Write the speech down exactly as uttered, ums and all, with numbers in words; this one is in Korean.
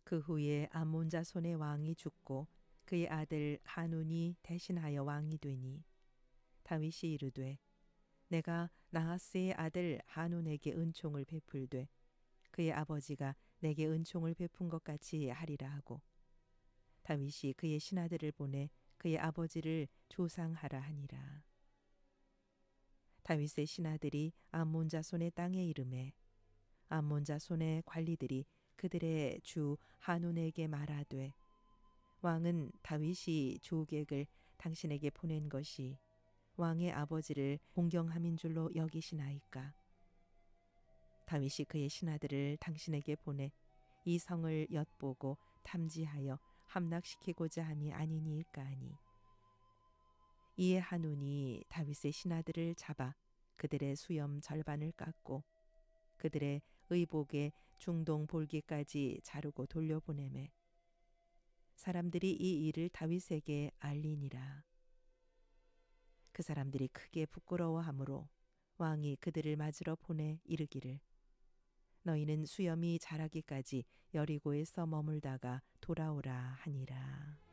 그 후에 암몬 자손의 왕이 죽고 그의 아들 하눈이 대신하여 왕이 되니 다윗이 이르되 내가 나하스의 아들 하눈에게 은총을 베풀되 그의 아버지가 내게 은총을 베푼 것 같이 하리라 하고 다윗이 그의 신하들을 보내 그의 아버지를 조상하라 하니라. 다윗의 신하들이 암몬 자손의 땅에 이르매 암몬 자손의 관리들이 그들의 주 하눈에게 말하되 왕은 다윗이 조객을 당신에게 보낸 것이 왕의 아버지를 공경함인 줄로 여기시나이까. 다윗이 그의 신하들을 당신에게 보내 이 성을 엿보고 탐지하여 함락시키고자 함이 아니니까 하니 이에 하눈이 다윗의 신하들을 잡아 그들의 수염 절반을 깎고 그들의 의복의 중동 볼기까지 자르고 돌려보내매 사람들이 이 일을 다윗에게 알리니라. 그 사람들이 크게 부끄러워하므로 왕이 그들을 맞으러 보내 이르기를 너희는 수염이 자라기까지 여리고에서 머물다가 돌아오라 하니라.